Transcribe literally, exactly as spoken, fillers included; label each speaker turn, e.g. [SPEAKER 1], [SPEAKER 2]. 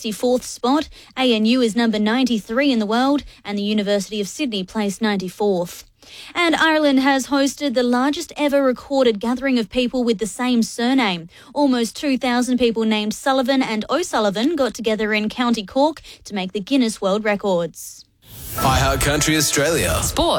[SPEAKER 1] sixty-fourth spot, A N U is number ninety-three in the world, and the University of Sydney placed ninety-fourth. And Ireland has hosted the largest ever recorded gathering of people with the same surname. Almost two thousand people named Sullivan and O'Sullivan got together in County Cork to make the Guinness World Records.
[SPEAKER 2] iHeart Country Australia.
[SPEAKER 3] Sport.